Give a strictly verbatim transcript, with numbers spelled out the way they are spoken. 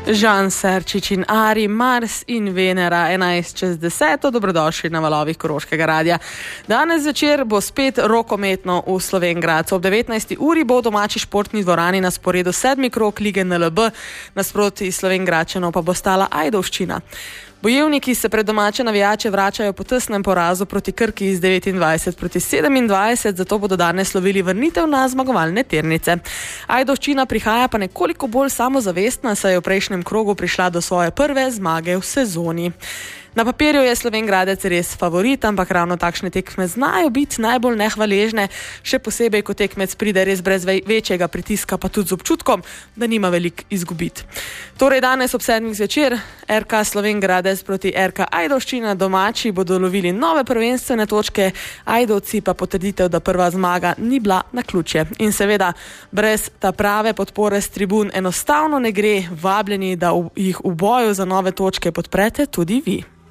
Žan Serčič in Ari, Mars in Venera, enajst čez deseto, dobrodošli na valovih Koroškega radia. Danes večer bo spet rokometno v Slovenj Gradcu. Ob devetnajsti uri bo v domači športni dvorani na sporedu sedmi krog lige N L B, nasproti Slovenj Gradčanov pa bo stala Ajdovščina. Bojevniki se pred domače navijače vračajo po tesnem porazu proti Krki iz devetindvajset proti sedemindvajset, zato bodo danes slovili vrnitev na zmagovalne tirnice. Ajdovščina prihaja pa nekoliko bolj samozavestna, saj je v prejšnjem krogu prišla do svoje prve zmage v sezoni. Na papirju je Slovenj Gradec res favorit, ampak ravno takšne tekme znajo biti najbolj nehvaležne, še posebej, ko tekmec pride res brez večjega pritiska, pa tudi z občutkom, da nima veliko izgubiti. Torej danes ob sedmih zvečer R K Slovenj Gradec proti R K Ajdovščina, domači bodo lovili nove prvenstvene točke, Ajdovci pa potrditev, da prva zmaga ni bila naključje. In seveda, brez ta prave podpore s tribun enostavno ne gre, vabljeni, da jih v boju za nove točke podprete tudi vi.